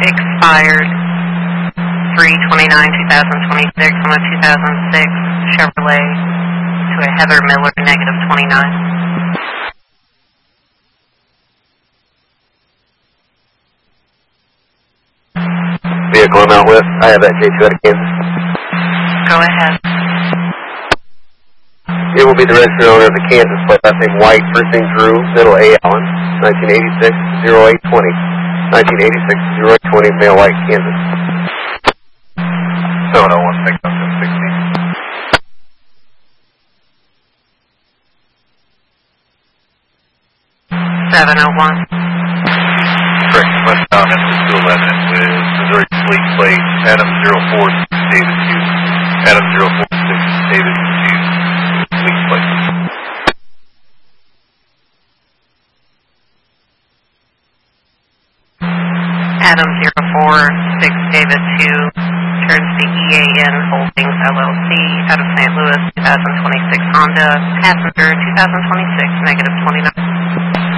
expired 3/29/2026 on a 2006 Chevrolet to a Heather Miller, negative 29. Vehicle I'm out with, I have that J2 out of Kansas. Go ahead. It will be the registered owner of the Kansas plate, last name White, first name Drew, middle A. Allen, 1986-0820. 1986-0820, male White, Kansas. 701, pick up 16. 701. Correct, westbound M211 with Missouri Fleet Plate, Adam 046, David 2. Adam 046, David 2, Fleet Plate. Adam 046, David 2, turns to EAN Holdings LLC out of St. Louis, 2026 Honda, passenger 2026, negative 29.